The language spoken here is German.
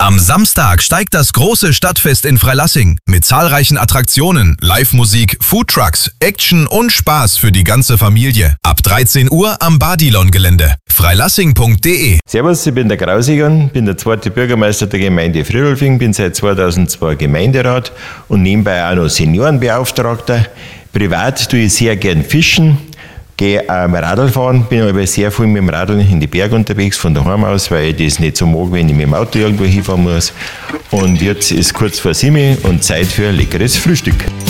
Am Samstag steigt das große Stadtfest in Freilassing mit zahlreichen Attraktionen, Live-Musik, Foodtrucks, Action und Spaß für die ganze Familie. Ab 13 Uhr am Badilon-Gelände. freilassing.de. Servus, ich bin der Grausigan, bin der zweite Bürgermeister der Gemeinde Friedolfing, bin seit 2002 Gemeinderat und nebenbei auch noch Seniorenbeauftragter. Privat tue ich sehr gern fischen, gehe auch Radl fahren, bin aber sehr viel mit dem Radl in die Berge unterwegs von daheim aus, weil ich das nicht so mag, wenn ich mit dem Auto irgendwo hinfahren muss. Und jetzt ist kurz vor 7 und Zeit für ein leckeres Frühstück.